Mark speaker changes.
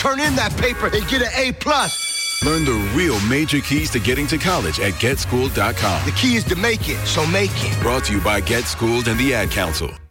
Speaker 1: turn in that paper and get an A+.
Speaker 2: Learn the real major keys to getting to college at GetSchooled.com.
Speaker 1: The key is to make it, so make it.
Speaker 2: Brought to you by Get Schooled and the Ad Council.